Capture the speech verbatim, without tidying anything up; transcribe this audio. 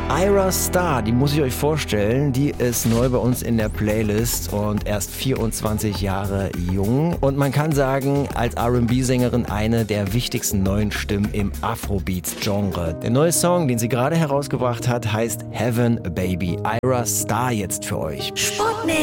Ayra Starr, die muss ich euch vorstellen, die ist neu bei uns in der Playlist und erst vierundzwanzig Jahre jung. Und man kann sagen, als R and B-Sängerin eine der wichtigsten neuen Stimmen im Afrobeats-Genre. Der neue Song, den sie gerade herausgebracht hat, heißt Heaven Baby. Ayra Starr jetzt für euch. Sputnik.